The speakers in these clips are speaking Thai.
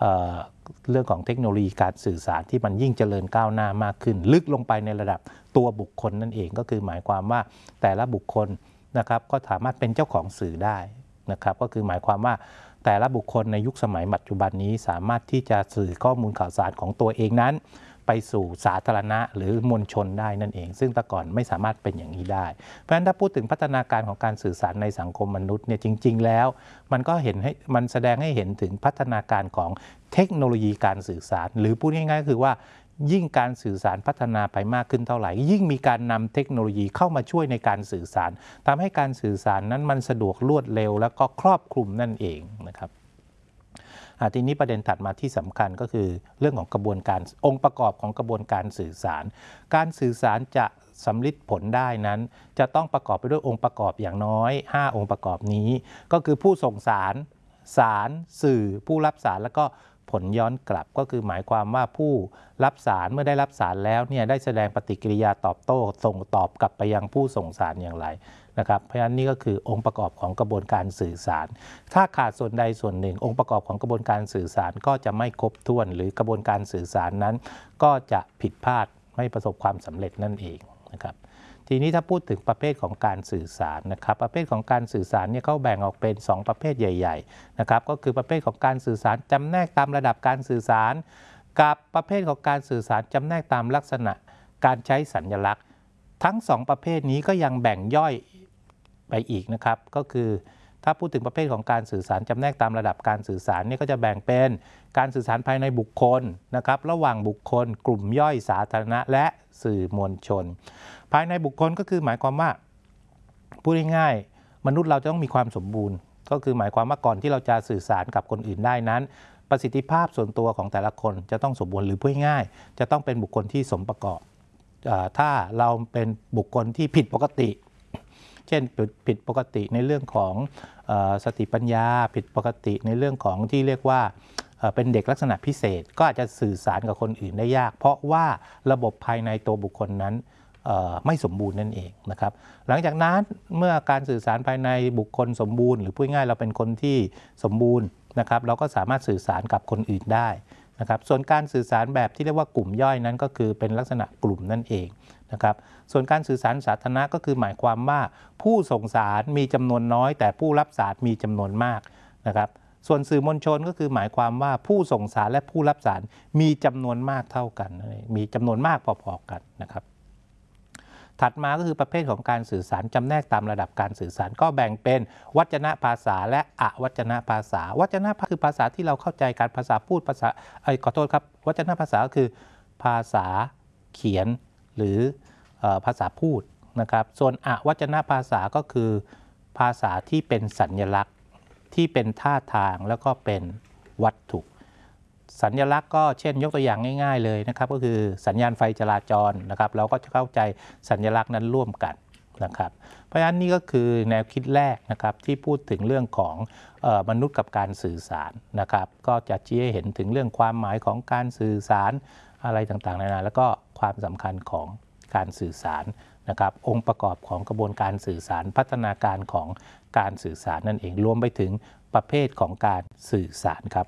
เรื่องของเทคโนโลยีการสื่อสารที่มันยิ่งเจริญก้าวหน้ามากขึ้นลึกลงไปในระดับตัวบุคคลนั่นเองก็คือหมายความว่าแต่ละบุคคลนะครับก็สามารถเป็นเจ้าของสื่อได้นะครับก็คือหมายความว่าแต่ละบุคคลในยุคสมัยปัจจุบันนี้สามารถที่จะสื่อข้อมูลข่าวสารของตัวเองนั้นไปสู่สาธารณะหรือมวลชนได้นั่นเองซึ่งแต่ก่อนไม่สามารถเป็นอย่างนี้ได้เพราะฉะนั้นถ้าพูดถึงพัฒนาการของการสื่อสารในสังคมมนุษย์เนี่ยจริงๆแล้วมันก็มันแสดงให้เห็นถึงพัฒนาการของเทคโนโลยีการสื่อสารหรือพูดง่ายๆก็คือว่ายิ่งการสื่อสารพัฒนาไปมากขึ้นเท่าไหร่ยิ่งมีการนำเทคโนโลยีเข้ามาช่วยในการสื่อสารทำให้การสื่อสารนั้นมันสะดวกรวดเร็วแล้วก็ครอบคลุมนั่นเองนะครับทีนี้ประเด็นถัดมาที่สำคัญก็คือเรื่องของกระบวนการองค์ประกอบของกระบวนการสื่อสารการสื่อสารจะสำลิดผลได้นั้นจะต้องประกอบไปด้วยองค์ประกอบอย่างน้อย5องค์ประกอบนี้ก็คือผู้ส่งสารสื่อผู้รับสารแล้วก็ผลย้อนกลับก็คือหมายความว่าผู้รับสารเมื่อได้รับสารแล้วเนี่ยได้แสดงปฏิกิริยาตอบโต้ส่งตอบกลับไปยังผู้ส่งสารอย่างไรนะครับเพราะฉะนั้นนี่ก็คือองค์ประกอบของกระบวนการสื่อสารถ้าขาดส่วนใดส่วนหนึ่งองค์ประกอบของกระบวนการสื่อสารก็จะไม่ครบถ้วนหรือกระบวนการสื่อสารนั้นก็จะผิดพลาดไม่ประสบความสำเร็จนั่นเองนะครับทีนี้ถ้าพูดถึงประเภทของการสื่อสารนะครับประเภทของการสื่อสารเนี่ยเขาแบ่งออกเป็น2ประเภทใหญ่ๆนะครับก็คือประเภทของการสื่อสารจำแนกตามระดับการสื่อสารกับประเภทของการสื่อสารจำแนกตามลักษณะการใช้สัญลักษณ์ทั้ง2ประเภทนี้ก็ยังแบ่งย่อยไปอีกนะครับก็คือถ้าพูดถึงประเภทของการสื่อสารจำแนกตามระดับการสื่อสารเนี่ยก็จะแบ่งเป็นการสื่อสารภายในบุคคลนะครับระหว่างบุคคลกลุ่มย่อยสาธารณะและสื่อมวลชนภายในบุคคลก็คือหมายความว่าพูดง่ายๆมนุษย์เราจะต้องมีความสมบูรณ์ก็คือหมายความว่าก่อนที่เราจะสื่อสารกับคนอื่นได้นั้นประสิทธิภาพส่วนตัวของแต่ละคนจะต้องสมบูรณ์หรือพูดง่ายๆจะต้องเป็นบุคคลที่สมประกอบถ้าเราเป็นบุคคลที่ผิดปกติเช่นผิดปกติในเรื่องของสติปัญญาผิดปกติในเรื่องของที่เรียกว่าเป็นเด็กลักษณะพิเศษก็อาจจะสื่อสารกับคนอื่นได้ยากเพราะว่าระบบภายในตัวบุคคลนั้นไม่สมบูรณ์นั่นเองนะครับหลังจากนั้นเมื่อการสื่อสารภายในบุคคลสมบูรณ์หรือพูดง่ายเราเป็นคนที่สมบูรณ์นะครับเราก็สามารถสื่อสารกับคนอื่นได้นะครับส่วนการสื่อสารแบบที่เรียกว่ากลุ่มย่อยนั้นก็คือเป็นลักษณะกลุ่มนั่นเองนะครับส่วนการสื่อสารสาธารณะก็คือหมายความว่าผู้ส่งสารมีจำนวนน้อยแต่ผู้รับสารมีจำนวนมากนะครับส่วนสื่อมวลชนก็คือหมายความว่าผู้ส่งสารและผู้รับสารมีจำนวนมากเท่ากันมีจำนวนมากพอๆกันนะครับถัดมาก็คือประเภทของการสื่อสารจำแนกตามระดับการสื่อสารก็แบ่งเป็นวจนภาษาและอวจนภาษาวจนภาษาคือภาษาที่เราเข้าใจการภาษาพูดภาษาขอโทษครับวจนภาษาก็คือภาษาเขียนหรือภาษาพูดนะครับส่วนอวจนภาษาก็คือภาษาที่เป็นสัญลักษณ์ที่เป็นท่าทางแล้วก็เป็นวัตถุสัญลักษณ์ก็เช่นยกตัวอย่างง่ายๆเลยนะครับก็คือสัญญาณไฟจราจรนะครับเราก็จะเข้าใจสัญลักษณ์นั้นร่วมกันนะครับเพราะฉะนั้นนี่ก็คือแนวคิดแรกนะครับที่พูดถึงเรื่องของมนุษย์กับการสื่อสารนะครับก็จะชี้ให้เห็นถึงเรื่องความหมายของการสื่อสารอะไรต่างๆนานาแล้วก็ความสำคัญของการสื่อสารนะครับองค์ประกอบของกระบวนการสื่อสารพัฒนาการของการสื่อสารนั่นเองรวมไปถึงประเภทของการสื่อสารครับ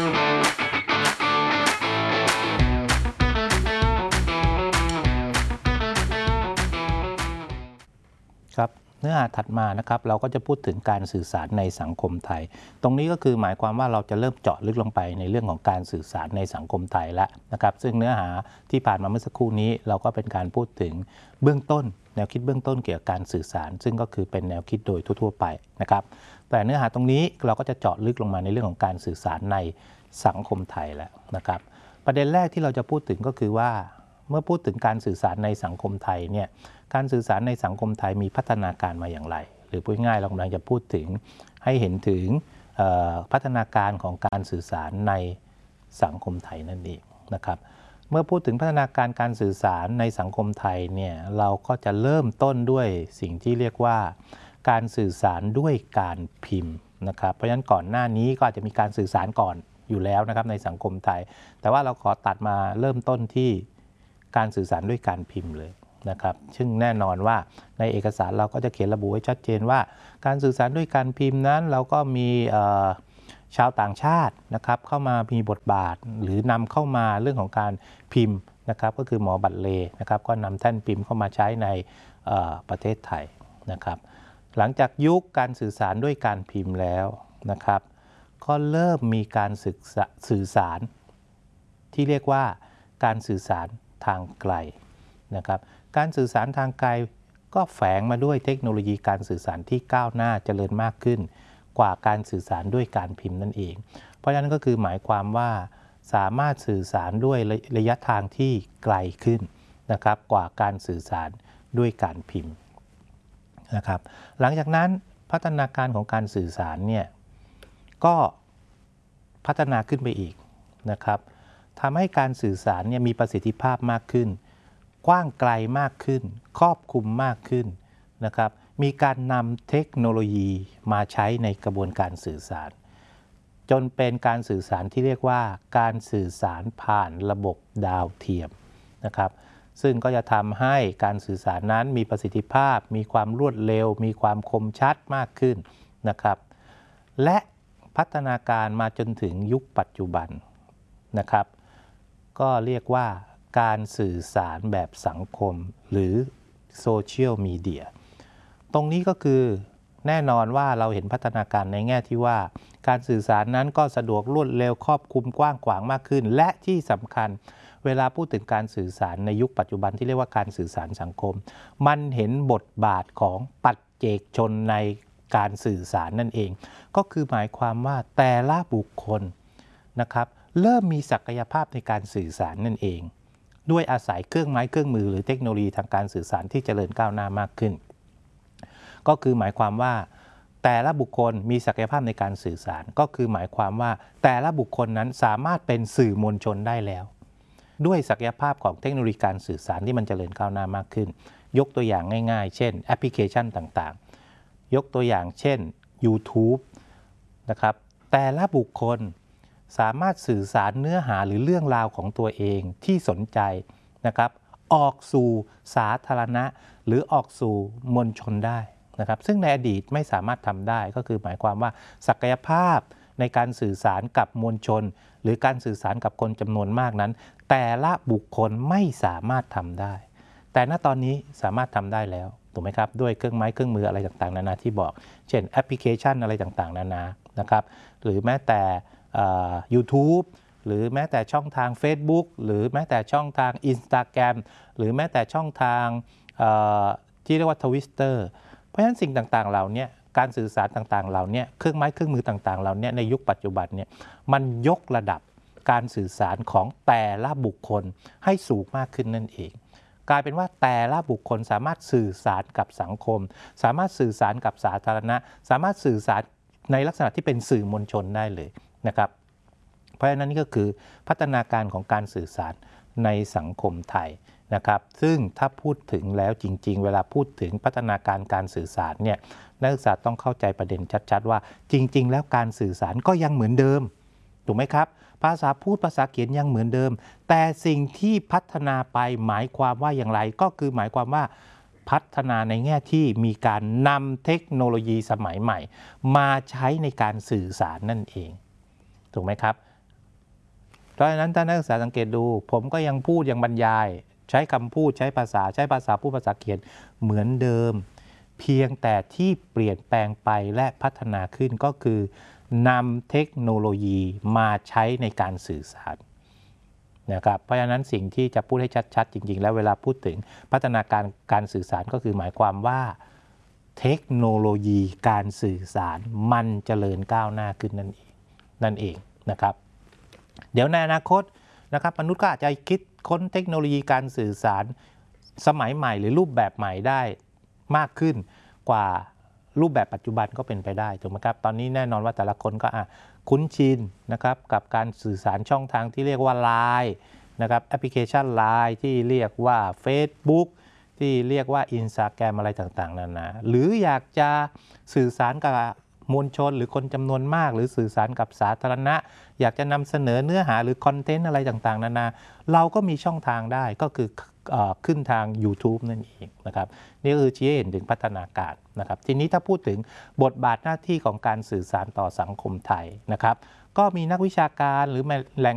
ครับเนื้อหาถัดมานะครับเราก็จะพูดถึงการสื่อสารในสังคมไทยตรงนี้ก็คือหมายความว่าเราจะเริ่มเจาะลึกลงไปในเรื่องของการสื่อสารในสังคมไทยแล้วนะครับซึ่งเนื้อหาที่ผ่านมาเมื่อสักครู่นี้เราก็เป็นการพูดถึงเบื้องต้นแนวคิดเบื้องต้นเกี่ยวกับการสื่อสารซึ่งก็คือเป็นแนวคิดโดยทั่วๆไปนะครับแต่เนื้อหาตรงนี้เราก็จะเจาะลึกลงมาในเรื่องของการสื่อสารในสังคมไทยแล้วนะครับประเด็นแรกที่เราจะพูดถึงก็คือว่าเมื่อพูดถึงการสื่อสารในสังคมไทยเนี่ยการสื่อสารในสังคมไทยมีพัฒนาการมาอย่างไรหรือพูดง่ายเรากำลังจะพูดถึงให้เห็นถึงพัฒนาการของการสื่อสารในสังคมไทยนั่นเองนะครับเมื่อพูดถึงพัฒนาการการสื่อสารในสังคมไทยเนี่ยเราก็จะเริ่มต้นด้วยสิ่งที่เรียกว่าการสื่อสารด้วยการพิมพ์นะครับเพราะฉะนั้นก่อนหน้านี้ก็อาจจะมีการสื่อสารก่อนอยู่แล้วนะครับในสังคมไทยแต่ว่าเราขอตัดมาเริ่มต้นที่การสื่อสารด้วยการพิมพ์เลยนะครับซึ่งแน่นอนว่าในเอกสารเราก็จะเขียนระบุไว้ชัดเจนว่าการสื่อสารด้วยการพิมพ์นั้นเราก็มีชาวต่างชาตินะครับเข้ามามีบทบาทหรือนำเข้ามาเรื่องของการพิมพ์นะครับก็คือหมอบัตรเลนะครับก็นำแท่นพิมพ์เข้ามาใช้ในประเทศไทยนะครับหลังจากยุคการสื่อสารด้วยการพิมพ์แล้วนะครับก็เริ่มมีการสื่อสารที่เรียกว่าการสื่อสารทางไกลนะครับการสื่อสารทางไกลก็แฝงมาด้วยเทคโนโลยีการสื่อสารที่ก้าวหน้าเจริญมากขึ้นกว่าการสื่อสารด้วยการพิมพ์นั่นเองเพราะฉะนั้นก็คือหมายความว่าสามารถสื่อสารด้วยระยะทางที่ไกลขึ้นนะครับกว่าการสื่อสารด้วยการพิมพ์นะครับหลังจากนั้นพัฒนาการของการสื่อสารเนี่ยก็พัฒนาขึ้นไปอีกนะครับทำให้การสื่อสารเนี่ยมีประสิทธิภาพมากขึ้นกว้างไกลมากขึ้นครอบคลุมมากขึ้นนะครับมีการนำเทคโนโลยีมาใช้ในกระบวนการสื่อสารจนเป็นการสื่อสารที่เรียกว่าการสื่อสารผ่านระบบดาวเทียมนะครับซึ่งก็จะทำให้การสื่อสารนั้นมีประสิทธิภาพมีความรวดเร็วมีความคมชัดมากขึ้นนะครับและพัฒนาการมาจนถึงยุคปัจจุบันนะครับก็เรียกว่าการสื่อสารแบบสังคมหรือโซเชียลมีเดียตรงนี้ก็คือแน่นอนว่าเราเห็นพัฒนาการในแง่ที่ว่าการสื่อสารนั้นก็สะดวกรวดเร็วครอบคลุมกว้างขวางมากขึ้นและที่สำคัญเวลาพูดถึงการสื่อสารในยุคปัจจุบันที่เรียกว่าการสื่อสารสังคมมันเห็นบทบาทของปัจเจกชนในการสื่อสารนั่นเองก็คือหมายความว่าแต่ละบุคคลนะครับเริ่มมีศักยภาพในการสื่อสารนั่นเองด้วยอาศัยเครื่องไม้เครื่องมือหรือเทคโนโลยีทางการสื่อสารที่เจริญก้าวหน้ามากขึ้นก็คือหมายความว่าแต่ละบุคคลมีศักยภาพในการสื่อสารก็คือหมายความว่าแต่ละบุคคลนั้นสามารถเป็นสื่อมวลชนได้แล้วด้วยศักยภาพของเทคโนโลยีการสื่อสารที่มันเจริญก้าวหน้ามากขึ้นยกตัวอย่างง่ายๆเช่นแอปพลิเคชันต่างๆยกตัวอย่างเช่น YouTube นะครับแต่ละบุคคลสามารถสื่อสารเนื้อหาหรือเรื่องราวของตัวเองที่สนใจนะครับออกสู่สาธารณะหรือออกสู่มวลชนได้นะครับซึ่งในอดีตไม่สามารถทำได้ก็คือหมายความว่าศักยภาพในการสื่อสารกับมวลชนหรือการสื่อสารกับคนจำนวนมากนั้นแต่ละบุคคลไม่สามารถทำได้แต่ณตอนนี้สามารถทำได้แล้วถูกไหมครับด้วยเครื่องไม้เครื่องมืออะไรต่างๆนานาที่บอกเช่นแอปพลิเคชันอะไรต่างๆนานานะครับหรือแม้แต่YouTube หรือแม้แต่ช่องทาง Facebook หรือแม้แต่ช่องทาง Instagram หรือแม้แต่ช่องทางที่เรียกว่า Twitter เพราะฉะนั้นสิ่งต่างๆเหล่านี้การสื่อสารต่างๆเหล่านี้เครื่องไม้เครื่องมือต่างๆเหล่านี้ในยุคปัจจุบันเนี่ยมันยกระดับการสื่อสารของแต่ละบุคคลให้สูงมากขึ้นนั่นเองกลายเป็นว่าแต่ละบุคคลสามารถสื่อสารกับสังคมสามารถสื่อสารกับสาธารณะสามารถสื่อสารในลักษณะที่เป็นสื่อมวลชนได้เลยนะครับเพราะฉะนั้นนี่ก็คือพัฒนาการของการสื่อสารในสังคมไทยนะครับซึ่งถ้าพูดถึงแล้วจริงๆเวลาพูดถึงพัฒนาการการสื่อสารเนี่ยนักศึกษาต้องเข้าใจประเด็นชัดๆว่าจริงๆแล้วการสื่อสารก็ยังเหมือนเดิมถูกไหมครับภาษาพูดภาษาเขียนยังเหมือนเดิมแต่สิ่งที่พัฒนาไปหมายความว่าอย่างไรก็คือหมายความว่าพัฒนาในแง่ที่มีการนำเทคโนโลยีสมัยใหม่มาใช้ในการสื่อสารนั่นเองถูกไหมครับเพราะฉะนั้นถ้านักศึกษาสังเกตดูผมก็ยังพูดยังบรรยายใช้คำพูดใช้ภาษาพูดภาษาเขียนเหมือนเดิมเพียงแต่ที่เปลี่ยนแปลงไปและพัฒนาขึ้นก็คือนำเทคโนโลยีมาใช้ในการสื่อสารนะครับเพราะฉะนั้นสิ่งที่จะพูดให้ชัดๆจริงๆแล้วเวลาพูดถึงพัฒนาการการสื่อสารก็คือหมายความว่าเทคโนโลยีการสื่อสารมันเจริญก้าวหน้าขึ้นนั่นเองนะครับเดี๋ยวในอนาคตนะครับมนุษย์ก็อาจจะคิดค้นเทคโนโลยีการสื่อสารสมัยใหม่หรือรูปแบบใหม่ได้มากขึ้นกว่ารูปแบบปัจจุบันก็เป็นไปได้ถูกไหมครับตอนนี้แน่นอนว่าแต่ละคนก็คุ้นชินนะครับกับการสื่อสารช่องทางที่เรียกว่า LINE นะครับแอปพลิเคชัน LINE ที่เรียกว่า Facebook ที่เรียกว่า Instagram อะไรต่างๆนานาหรืออยากจะสื่อสารกับมวลชนหรือคนจำนวนมากหรือสื่อสารกับสาธารณะอยากจะนำเสนอเนื้อหาหรือคอนเทนต์อะไรต่างๆนานาเราก็มีช่องทางได้ก็คือขึ้นทาง YouTube นั่นเองนะครับนี่คือชี้ให้เห็นถึงพัฒนาการนะครับทีนี้ถ้าพูดถึงบทบาทหน้าที่ของการสื่อสารต่อสังคมไทยนะครับก็มีนักวิชาการหรือแหล่ง